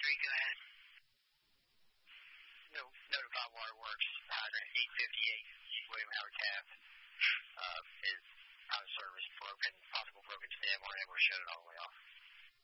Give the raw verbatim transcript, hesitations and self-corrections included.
three, go ahead. No, notify Waterworks, hydrant eight fifty-eight, William Howard Taft, uh, is